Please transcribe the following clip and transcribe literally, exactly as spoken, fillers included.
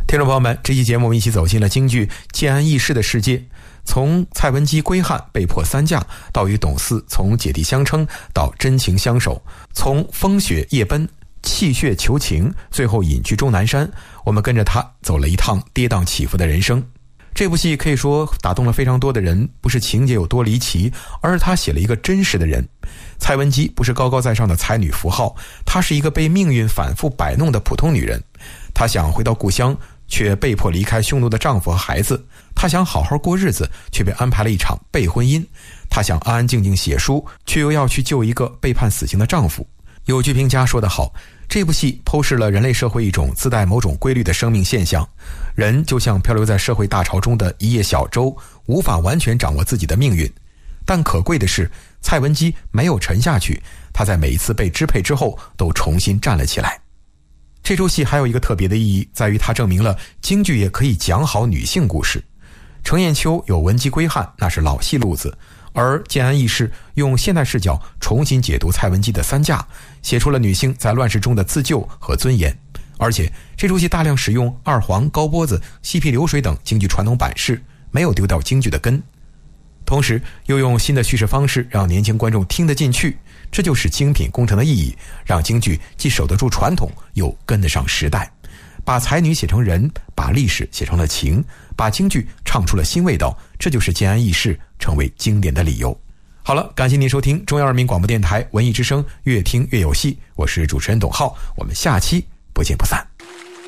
听众朋友们，这期节目我们一起走进了京剧建安义士的世界，从蔡文姬归汉被迫三嫁，到与董四从姐弟相称到真情相守，从风雪夜奔泣血求情，最后隐居终南山，我们跟着他走了一趟跌宕起伏的人生。这部戏可以说打动了非常多的人，不是情节有多离奇，而是他写了一个真实的人。蔡文姬不是高高在上的才女符号，她是一个被命运反复摆弄的普通女人。她想回到故乡，却被迫离开匈奴的丈夫和孩子。她想好好过日子，却被安排了一场被婚姻。她想安安静静写书，却又要去救一个被判死刑的丈夫。有句评家说得好，这部戏剖析了人类社会一种自带某种规律的生命现象，人就像漂流在社会大潮中的一叶小舟，无法完全掌握自己的命运。但可贵的是，蔡文姬没有沉下去，她在每一次被支配之后都重新站了起来。这出戏还有一个特别的意义，在于它证明了京剧也可以讲好女性故事。程砚秋有文姬归汉，那是老戏路子，而建安义士用现代视角重新解读蔡文姬的三嫁，写出了女性在乱世中的自救和尊严。而且这出戏大量使用二黄、高波子、细皮流水等京剧传统版式，没有丢掉京剧的根，同时又用新的叙事方式让年轻观众听得进去。这就是精品工程的意义，让京剧既守得住传统，又跟得上时代，把才女写成人，把历史写成了情，把京剧唱出了新味道。这就是建安义士成为经典的理由。好了，感谢您收听中央人民广播电台文艺之声，越听越有戏，我是主持人董浩，我们下期不见不散。